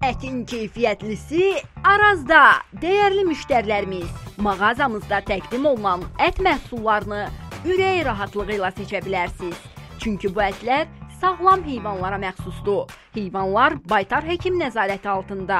Ətin keyfiyyətlisi Arazda. Dəyərli müştərilərimiz, mağazamızda təqdim olunan ət məhsullarını ürək rahatlığı ilə seçə bilərsiniz. Çünki bu ətlər sağlam heyvanlara məxsusdur. Heyvanlar baytar həkim nəzarəti altında.